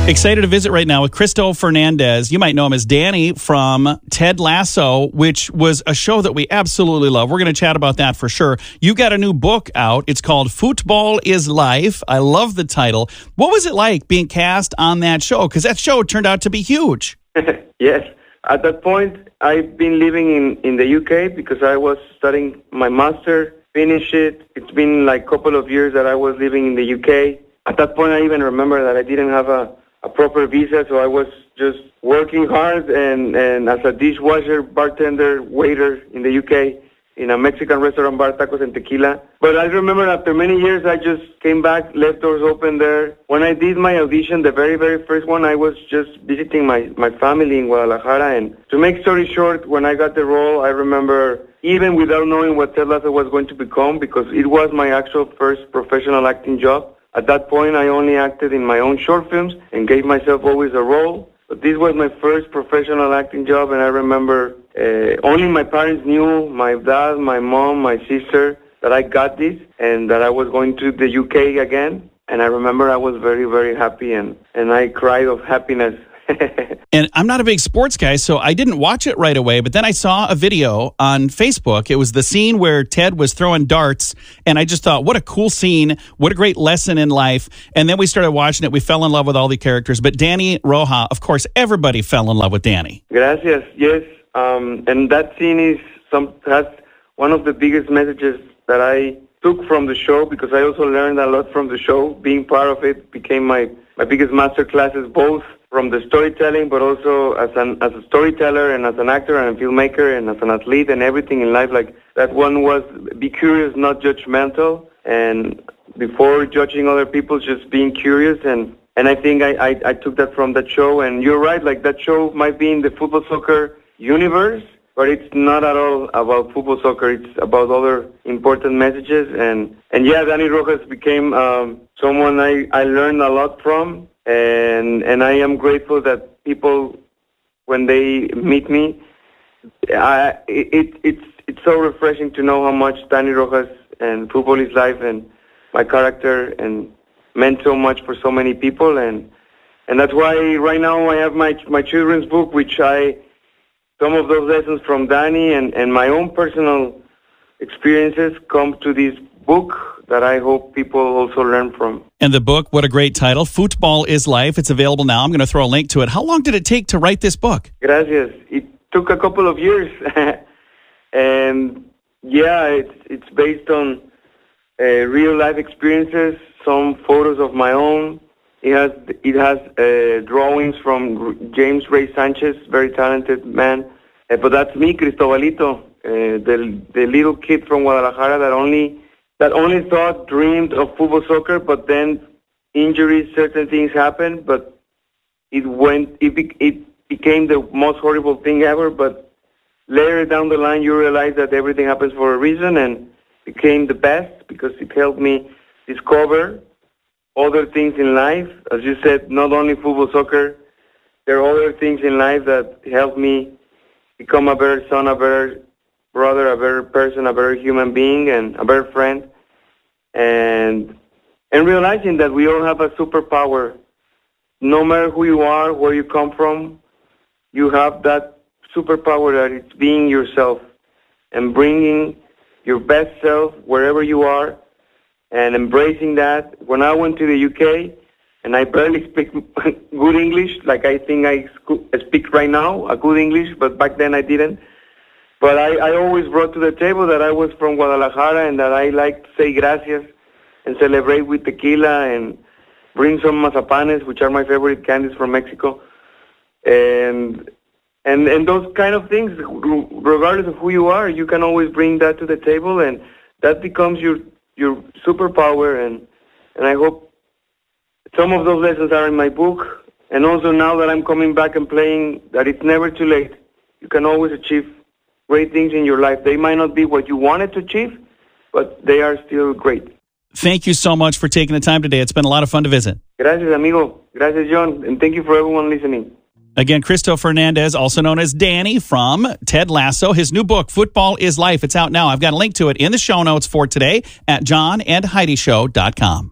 Excited to visit right now with Cristo Fernandez. You might know him as Danny from Ted Lasso, which was a show that we absolutely love. We're going to chat about that for sure. You got a new book out. It's called Football is Life. I love the title. What was it like being cast on that show? Because that show turned out to be huge. Yes. At that point, I've been living in the UK because I was studying my master, finished it. It's been like a couple of years that I was living in the UK. At that point, I even remember that I didn't have a proper visa, so I was just working hard and as a dishwasher, bartender, waiter in the UK in a Mexican restaurant, bar, tacos and tequila. But I remember after many years, I just came back, left doors open there. When I did my audition, the very, very first one, I was just visiting my family in Guadalajara. And to make story short, when I got the role, I remember even without knowing what Ted Lasso was going to become, because it was my actual first professional acting job. At that point, I only acted in my own short films and gave myself always a role. But this was my first professional acting job, and I remember only my parents knew, my dad, my mom, my sister, that I got this and that I was going to the UK again. And I remember I was very, very happy, and I cried of happiness. And I'm not a big sports guy, so I didn't watch it right away. But then I saw a video on Facebook. It was the scene where Ted was throwing darts. And I just thought, what a cool scene. What a great lesson in life. And then we started watching it. We fell in love with all the characters. But Danny Roja, of course, everybody fell in love with Danny. Gracias. Yes. And that scene has one of the biggest messages that I took from the show, because I also learned a lot from the show. Being part of it became my biggest master classes, both from the storytelling, but also as a storyteller and as an actor and a filmmaker and as an athlete and everything in life. Like that one was be curious, not judgmental. And before judging other people, just being curious. And I think I took that from that show. And you're right, like that show might be in the football soccer universe, but it's not at all about football soccer. It's about other important messages. And yeah, Danny Rojas became someone I learned a lot from. And I am grateful that people, when they meet me, it's so refreshing to know how much Danny Rojas and Football is Life and my character and meant so much for so many people, and that's why right now I have my children's book, which some of those lessons from Danny and my own personal experiences come to this book that I hope people also learn from. And the book, what a great title, Football is Life. It's available now. I'm going to throw a link to it. How long did it take to write this book? Gracias. It took a couple of years. And yeah, it's based on real life experiences, some photos of my own. It has drawings from James Ray Sanchez, very talented man. But that's me, Cristobalito, the little kid from Guadalajara that only dreamed of football soccer, but then injuries, certain things happened, but it became the most horrible thing ever. But later down the line, you realize that everything happens for a reason, and became the best because it helped me discover other things in life. As you said, not only football, soccer, there are other things in life that helped me become a better son, a better brother, a better person, a better human being, and a better friend. And realizing that we all have a superpower. No matter who you are, where you come from, you have that superpower that it's being yourself and bringing your best self wherever you are and embracing that. When I went to the UK, and I barely speak good English, like I think I speak right now, a good English, but back then I didn't. But I always brought to the table that I was from Guadalajara and that I like to say gracias and celebrate with tequila and bring some mazapanes, which are my favorite candies from Mexico. And those kind of things, regardless of who you are, you can always bring that to the table, and that becomes your superpower. And I hope some of those lessons are in my book. And also now that I'm coming back and playing, that it's never too late. You can always achieve great things in your life. They might not be what you wanted to achieve, but they are still great. Thank you so much for taking the time today. It's been a lot of fun to visit. Gracias, amigo. Gracias, John. And thank you for everyone listening. Again, Cristo Fernandez, also known as Danny from Ted Lasso. His new book, Football is Life. It's out now. I've got a link to it in the show notes for today at johnandheidishow.com.